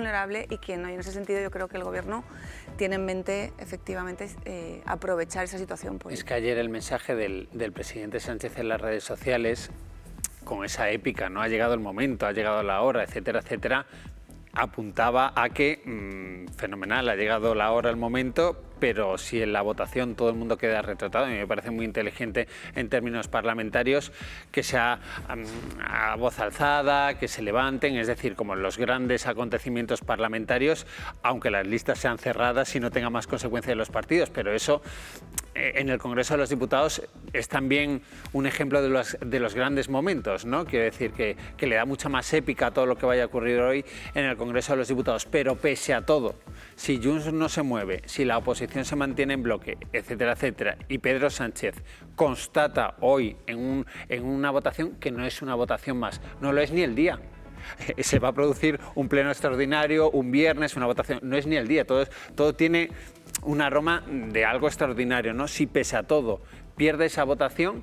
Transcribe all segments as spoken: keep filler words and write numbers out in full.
vulnerable y que no, y en ese sentido yo creo que el Gobierno tiene en mente efectivamente eh, aprovechar esa situación política. Es que ayer el mensaje del, del presidente Sánchez en las redes sociales, con esa épica, ¿no? Ha llegado el momento, ha llegado la hora, etcétera, etcétera, apuntaba a que, mmm, fenomenal, ha llegado la hora, el momento, pero si en la votación todo el mundo queda retratado, y me parece muy inteligente en términos parlamentarios, que sea um, a voz alzada, que se levanten, es decir, como en los grandes acontecimientos parlamentarios, aunque las listas sean cerradas y no tenga más consecuencia de los partidos, pero eso eh, en el Congreso de los Diputados es también un ejemplo de los, de los grandes momentos, ¿no? Quiero decir que, que le da mucha más épica a todo lo que vaya a ocurrir hoy en el Congreso de los Diputados, pero pese a todo, si Junts no se mueve, si la oposición se mantiene en bloque, etcétera, etcétera, y Pedro Sánchez constata hoy en, un, en una votación que no es una votación más, no lo es ni el día. Se va a producir un pleno extraordinario, un viernes, una votación, no es ni el día, todo, todo tiene un aroma de algo extraordinario, ¿no? Si pese a todo pierde esa votación,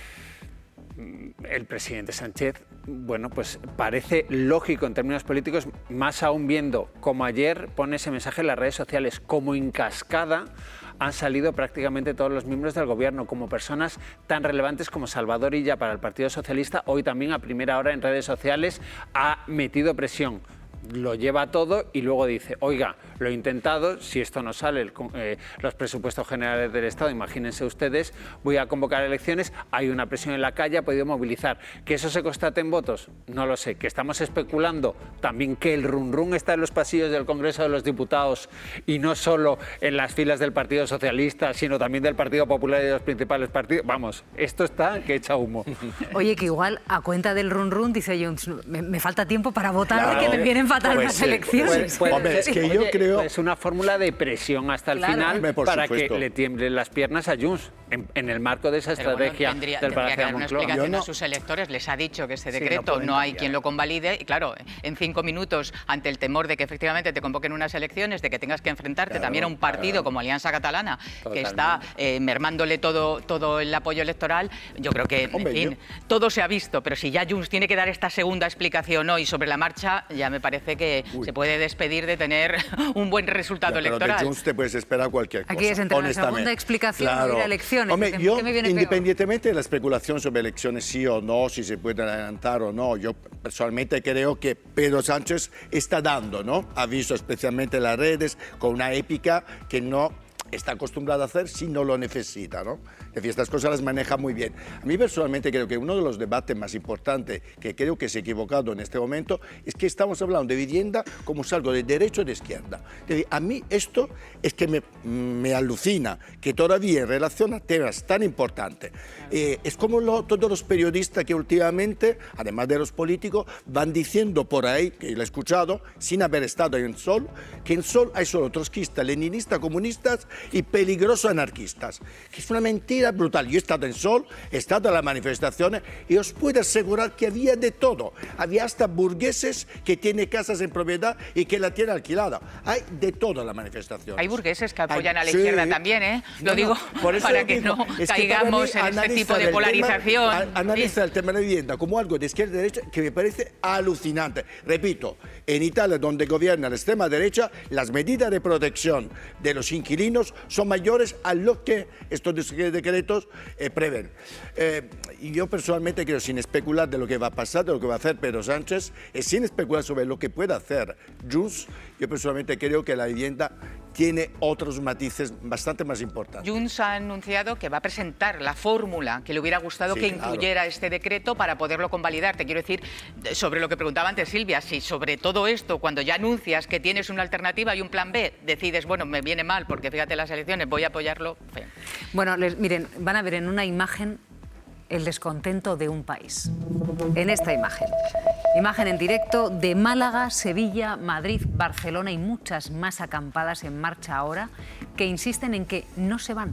el presidente Sánchez, bueno, pues parece lógico en términos políticos, más aún viendo como ayer pone ese mensaje en las redes sociales, como en cascada han salido prácticamente todos los miembros del Gobierno, como personas tan relevantes como Salvador Illa para el Partido Socialista, hoy también a primera hora en redes sociales ha metido presión. Lo lleva todo y luego dice, oiga, lo he intentado, si esto no sale, el, eh, los presupuestos generales del Estado, imagínense ustedes, voy a convocar elecciones, hay una presión en la calle, ha podido movilizar. ¿Que eso se constate en votos? No lo sé. ¿Que estamos especulando también que el run run está en los pasillos del Congreso de los Diputados y no solo en las filas del Partido Socialista, sino también del Partido Popular y de los principales partidos? Vamos, esto está que echa humo. Oye, que igual a cuenta del run run, dice Junts, me, me falta tiempo para votar, Claro. que me vienen fatal Pues las sí, elecciones. Puede, puede Hombre, ser, es que yo oye, creo- es una fórmula de presión hasta el Claro. final Hombre, por para supuesto. que le tiemblen las piernas a Junts en, en el marco de esa Pero bueno, estrategia tendría, del tendría Palacio que de dar una Moncloa. explicación Yo no- a sus electores. Les ha dicho que este Sí, no decreto pueden no, hay cambiar. quien lo convalide y claro, en cinco minutos, ante el temor de que efectivamente te convoquen unas elecciones, de que tengas que enfrentarte Claro, también a un partido claro. como Alianza Catalana, que Totalmente. está eh, mermándole todo, todo el apoyo electoral, yo creo que, Hombre, en fin, todo se ha visto, pero si ya Junts tiene que dar esta segunda explicación hoy sobre la marcha, ya me parece que Uy. se puede despedir de tener un buen resultado Ya, pero electoral. de Junts te puedes esperar cualquier cosa. Aquí es entre la honestamente. segunda explicación y ir a elecciones. Hombre, ¿Qué- yo, qué me viene peor? independientemente de la especulación sobre elecciones sí o no, si se pueden adelantar o no, yo personalmente creo que Pedro Sánchez está dando, ¿no? Aviso especialmente en las redes, con una épica que no está acostumbrado a hacer si no lo necesita, ¿no? Es decir, estas cosas las maneja muy bien. A mí personalmente creo que uno de los debates más importantes que creo que se ha equivocado en este momento es que estamos hablando de vivienda como es algo de derecha y de izquierda. Es decir, a mí esto es que me, me alucina, que todavía en relación a temas tan importantes, eh, es como lo, todos los periodistas que últimamente, además de los políticos, van diciendo por ahí, que lo he escuchado, sin haber estado en Sol, que en Sol hay solo trotskistas, leninistas, comunistas y peligrosos anarquistas, que es una mentira brutal. Yo he estado en Sol, he estado en las manifestaciones y os puedo asegurar que había de todo. Había hasta burgueses que tienen casas en propiedad y que la tienen alquilada. Hay de todo en las manifestaciones. Hay burgueses que apoyan Hay- a la sí. izquierda también, ¿eh? Lo No, no, digo por eso para lo que digo. no Es que para caigamos mí en este analiza tipo de del tema- polarización. a- analiza el tema de la vivienda como algo de izquierda y derecha que me parece alucinante. Repito, en Italia, donde gobierna la extrema derecha, las medidas de protección de los inquilinos son mayores a lo que estos decretos eh, prevén. Eh, y yo personalmente creo, sin especular de lo que va a pasar, de lo que va a hacer Pedro Sánchez, y sin especular sobre lo que puede hacer Junts, yo personalmente creo que la vivienda tiene otros matices bastante más importantes. Junts ha anunciado que va a presentar la fórmula que le hubiera gustado Sí, que claro. incluyera este decreto para poderlo convalidar. Te quiero decir, de- sobre lo que preguntaba antes Silvia, si sobre todo esto, cuando ya anuncias que tienes una alternativa y un plan B, decides, bueno, me viene mal porque fíjate las elecciones, voy a apoyarlo. Fe. Bueno, les- miren, van a ver en una imagen el descontento de un país. En esta imagen. Imagen en directo de Málaga, Sevilla, Madrid, Barcelona y muchas más acampadas en marcha ahora que insisten en que no se van.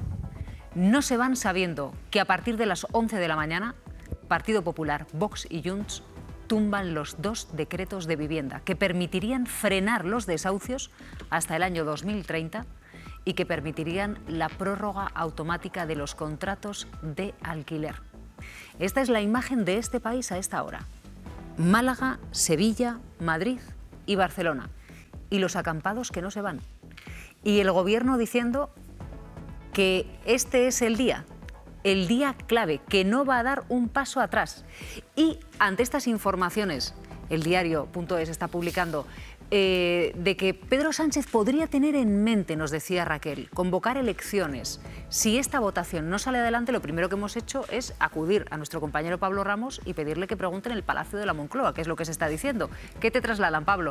No se van sabiendo que a partir de las once de la mañana, Partido Popular, Vox y Junts tumban los dos decretos de vivienda que permitirían frenar los desahucios hasta el año dos mil treinta y que permitirían la prórroga automática de los contratos de alquiler. Esta es la imagen de este país a esta hora. Málaga, Sevilla, Madrid y Barcelona. y los acampados que no se van. Y el Gobierno diciendo que este es el día, el día clave, que no va a dar un paso atrás. Y ante estas informaciones, el diario punto es está publicando eh, de que Pedro Sánchez podría tener en mente, nos decía Raquel, convocar elecciones. Si esta votación no sale adelante, lo primero que hemos hecho es acudir a nuestro compañero Pablo Ramos y pedirle que pregunte en el Palacio de la Moncloa, que es lo que se está diciendo. ¿Qué te trasladan, Pablo?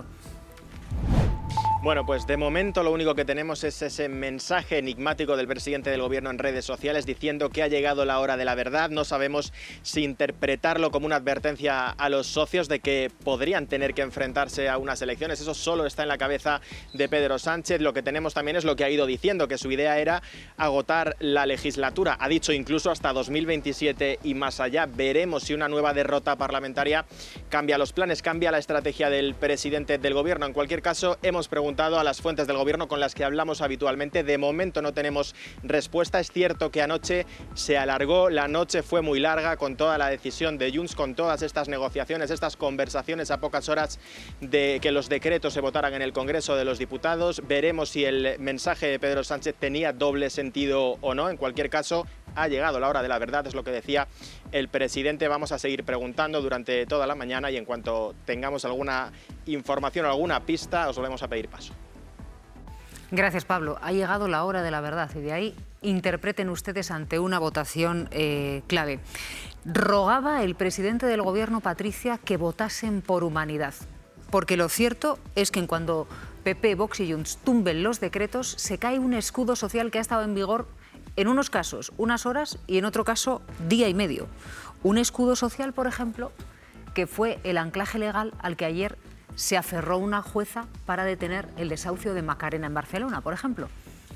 Bueno, pues de momento lo único que tenemos es ese mensaje enigmático del presidente del Gobierno en redes sociales diciendo que ha llegado la hora de la verdad. No sabemos si interpretarlo como una advertencia a los socios de que podrían tener que enfrentarse a unas elecciones. Eso solo está en la cabeza de Pedro Sánchez. Lo que tenemos también es lo que ha ido diciendo, que su idea era agotar la legislatura. Ha dicho incluso hasta dos mil veintisiete y más allá. Veremos si una nueva derrota parlamentaria cambia los planes, cambia la estrategia del presidente del Gobierno. En cualquier caso, hemos preguntado a las fuentes del Gobierno con las que hablamos habitualmente. De momento no tenemos respuesta. Es cierto que anoche se alargó, la noche fue muy larga con toda la decisión de Junts, con todas estas negociaciones, estas conversaciones a pocas horas de que los decretos se votaran en el Congreso de los Diputados. Veremos si el mensaje de Pedro Sánchez tenía doble sentido o no. En cualquier caso, ha llegado la hora de la verdad, es lo que decía el presidente. Vamos a seguir preguntando durante toda la mañana y en cuanto tengamos alguna información o alguna pista, os volvemos a pedir paso. Gracias, Pablo. Ha llegado la hora de la verdad y de ahí interpreten ustedes ante una votación eh, clave. Rogaba el presidente del Gobierno, Patricia, que votasen por humanidad, porque lo cierto es que en cuando P P, Vox y Junts tumben los decretos, se cae un escudo social que ha estado en vigor en unos casos unas horas y en otro caso día y medio. Un escudo social, por ejemplo, que fue el anclaje legal al que ayer se aferró una jueza para detener el desahucio de Macarena en Barcelona, por ejemplo.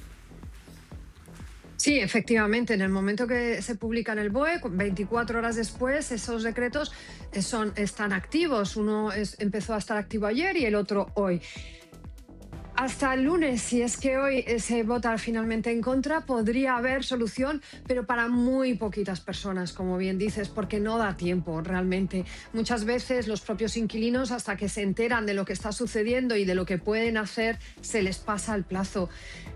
Sí, efectivamente, en el momento que se publica en el B O E, veinticuatro horas después, esos decretos son, están activos. Uno es, empezó a estar activo ayer y el otro hoy. Hasta el lunes, si es que hoy se vota finalmente en contra, podría haber solución, pero para muy poquitas personas, como bien dices, porque no da tiempo realmente. Muchas veces los propios inquilinos, hasta que se enteran de lo que está sucediendo y de lo que pueden hacer, se les pasa el plazo.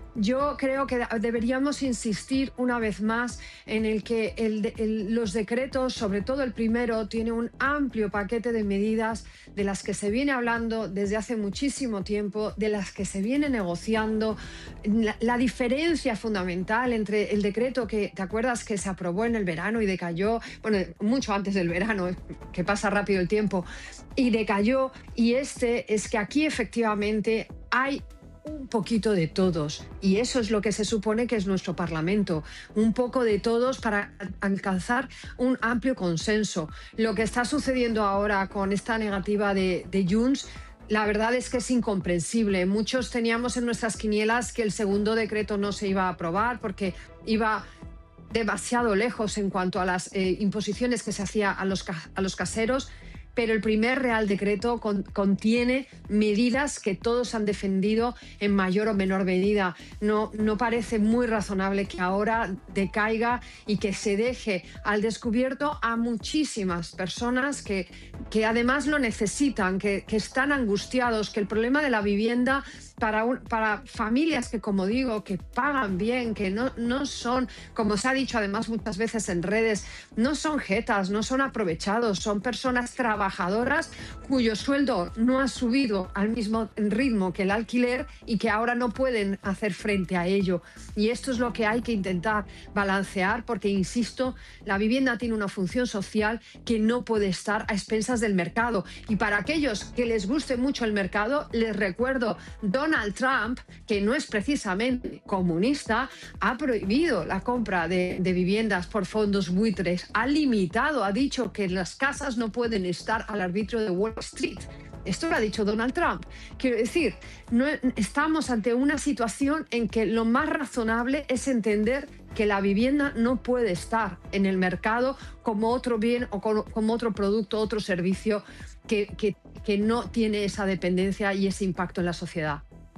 Yo creo que deberíamos insistir una vez más en el que el, el, los decretos, sobre todo el primero, tiene un amplio paquete de medidas de las que se viene hablando desde hace muchísimo tiempo, de las que se viene negociando. La, la diferencia fundamental entre el decreto que, ¿te acuerdas?, que se aprobó en el verano y decayó, bueno, mucho antes del verano, que pasa rápido el tiempo, y decayó, y este es que aquí efectivamente hay un poquito de todos, y eso es lo que se supone que es nuestro Parlamento, un poco de todos para alcanzar un amplio consenso. Lo que está sucediendo ahora con esta negativa de, de Junts, la verdad es que es incomprensible. Muchos teníamos en nuestras quinielas que el segundo decreto no se iba a aprobar porque iba demasiado lejos en cuanto a las eh, imposiciones que se hacía a los, a los caseros, pero el primer Real Decreto con, contiene medidas que todos han defendido en mayor o menor medida. No, no parece muy razonable que ahora decaiga y que se deje al descubierto a muchísimas personas que, que además lo necesitan, que, que están angustiados, que el problema de la vivienda para, un, para familias que, como digo, que pagan bien, que no, no son, como se ha dicho además muchas veces en redes, no son jetas, no son aprovechados, son personas trabajadoras cuyo sueldo no ha subido al mismo ritmo que el alquiler y que ahora no pueden hacer frente a ello. Y esto es lo que hay que intentar balancear porque, insisto, la vivienda tiene una función social que no puede estar a expensas del mercado. Y para aquellos que les guste mucho el mercado, les recuerdo, Donald Trump, que no es precisamente comunista, ha prohibido la compra de, de viviendas por fondos buitres, ha limitado, ha dicho que las casas no pueden estar al arbitrio de Wall Street. Esto lo ha dicho Donald Trump. Quiero decir, no, estamos ante una situación en que lo más razonable es entender que la vivienda no puede estar en el mercado como otro bien o como, como otro producto, otro servicio que, que, que no tiene esa dependencia y ese impacto en la sociedad.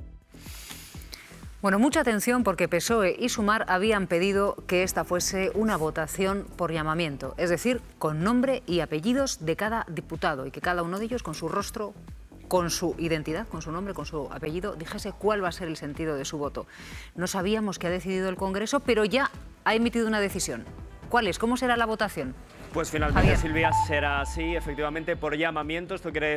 Bueno, mucha atención porque P S O E y Sumar habían pedido que esta fuese una votación por llamamiento, es decir, con nombre y apellidos de cada diputado y que cada uno de ellos con su rostro con su identidad, con su nombre, con su apellido, dijese cuál va a ser el sentido de su voto. No sabíamos qué ha decidido el Congreso, pero ya ha emitido una decisión. ¿Cuál es? ¿Cómo será la votación? Pues finalmente, Javier. Silvia, será así, efectivamente, por llamamiento. Esto quiere